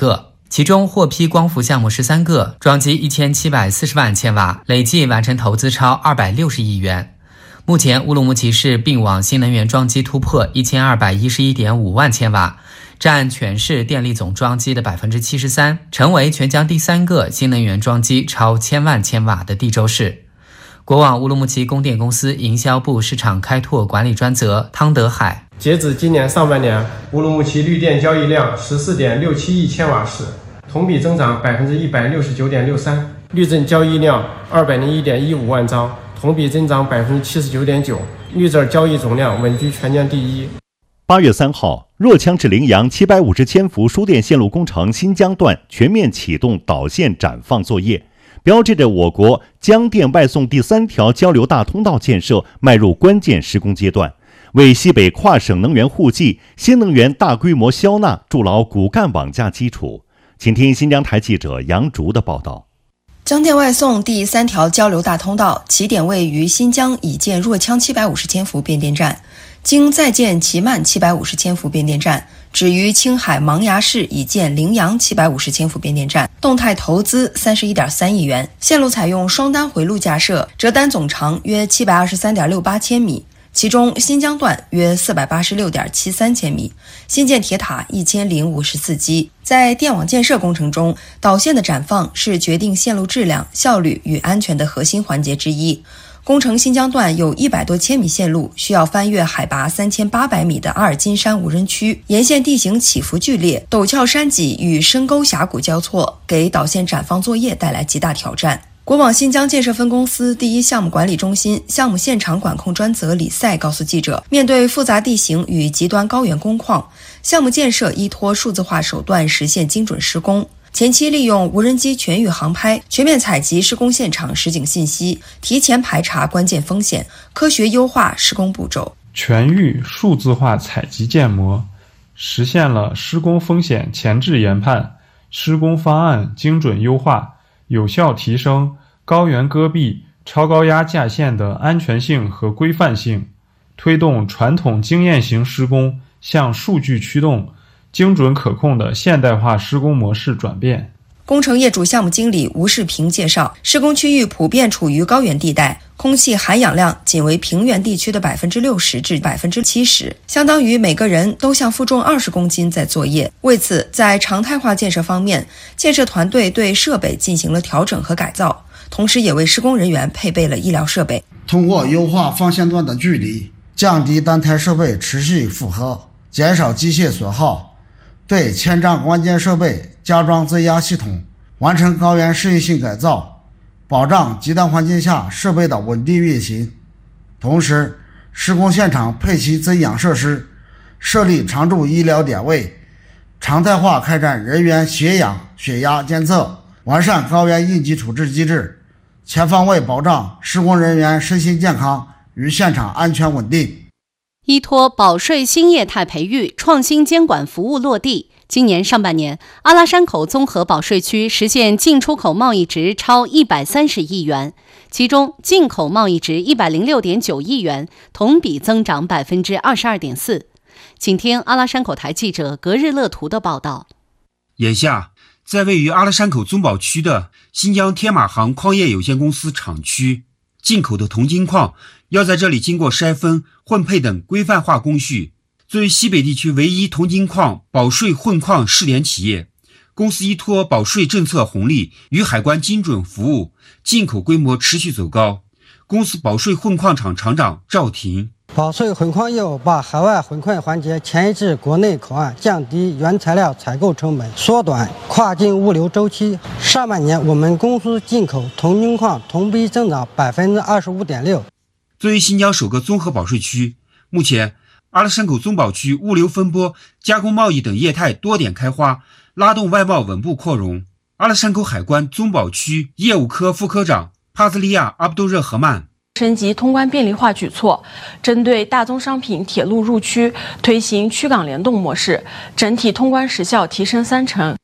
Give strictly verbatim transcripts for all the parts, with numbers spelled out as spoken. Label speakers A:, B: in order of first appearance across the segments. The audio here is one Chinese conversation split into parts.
A: 个，其中获批光伏项目十三个，装机一千七百四十万千瓦，累计完成投资超二百六十亿元。目前乌鲁木齐市并网新能源装机突破一千二百一十一点五万千瓦，占全市电力总装机的 百分之七十三， 成为全疆第三个新能源装机超千万千瓦的地州市。国网乌鲁木齐供电公司营销部市场开拓管理专责汤德海，
B: 截止今年上半年，乌鲁木齐绿电交易量 十四点六七亿千瓦时，同比增长 百分之一百六十九点六三， 绿证交易量 二百零一点一五万张，同比增长 百分之七十九点九， 绿证交易总量稳居全年第一。
C: 八月三号，若羌至陵阳七百五十千伏输电线路工程新疆段全面启动导线展放作业，标志着我国江电外送第三条交流大通道建设迈入关键施工阶段，为西北跨省能源互济、新能源大规模消纳筑牢骨干网架基础。请听新疆台记者杨竹的报道。
D: 江电外送第三条交流大通道起点位于新疆已建若羌七百五十千伏变电站，经在建齐曼七百五十千伏变电站，止于青海茫崖市已建陵阳七百五十千伏变电站，动态投资 三十一点三亿元。线路采用双单回路架设，折单总长约 七百二十三点六八千米，其中新疆段约 四百八十六点七三千米，新建铁塔一千零五十四基。在电网建设工程中，导线的展放是决定线路质量、效率与安全的核心环节之一。工程新疆段有一百多千米线路，需要翻越海拔三千八百米的阿尔金山无人区，沿线地形起伏剧烈，陡峭山脊与深沟峡谷交错，给导线展放作业带来极大挑战。国网新疆建设分公司第一项目管理中心项目现场管控专责李赛告诉记者，面对复杂地形与极端高原工况，项目建设依托数字化手段实现精准施工。前期利用无人机全域航拍，全面采集施工现场实景信息，提前排查关键风险，科学优化施工步骤。
E: 全域数字化采集建模，实现了施工风险前置研判、施工方案精准优化，有效提升高原戈壁超高压架线的安全性和规范性，推动传统经验型施工向数据驱动、精准可控的现代化施工模式转变。
D: 工程业主项目经理吴世平介绍，施工区域普遍处于高原地带，空气含氧量仅为平原地区的 百分之六十 至 百分之七十， 相当于每个人都像负重二十公斤在作业。为此，在常态化建设方面，建设团队对设备进行了调整和改造，同时也为施工人员配备了医疗设备。
F: 通过优化放线段的距离，降低单台设备持续负荷，减少机械损耗，对千丈关键设备加装增压系统，完成高原适应性改造，保障极端环境下设备的稳定运行。同时，施工现场配齐增氧设施，设立常驻医疗点位，常态化开展人员血氧、血压监测，完善高原应急处置机制，全方位保障施工人员身心健康与现场安全稳定。
G: 依托保税新业态培育，创新监管服务落地。今年上半年，阿拉山口综合保税区实现进出口贸易值超一百三十亿元，其中进口贸易值一百零六点九亿元，同比增长 百分之二十二点四。请听阿拉山口台记者格日乐图的报道。
H: 眼下，在位于阿拉山口综保区的新疆天马行矿业有限公司厂区，进口的铜金矿要在这里经过筛分、混配等规范化工序。作为西北地区唯一铜金矿保税混矿试点企业，公司依托保税政策红利与海关精准服务，进口规模持续走高。公司保税混矿厂厂长赵婷，
I: 保税混矿业务把海外混矿环节迁移至国内口岸，降低原材料采购成本，缩短跨境物流周期。上半年我们公司进口铜金矿同比增长 百分之二十五点六。
H: 作为新疆首个综合保税区，目前阿拉山口综保区物流分拨、加工贸易等业态多点开花，拉动外贸稳步扩容。阿拉山口海关综保区业务科副科长帕兹利亚阿卜杜热合曼，
J: 升级通关便利化举措，针对大宗商品铁路入区推行区港联动模式，整体通关时效提升三成。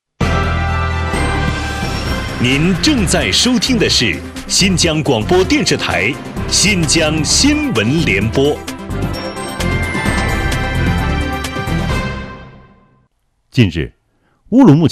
C: 您正在收听的是新疆广播电视台新疆新闻联播。近日，乌鲁木齐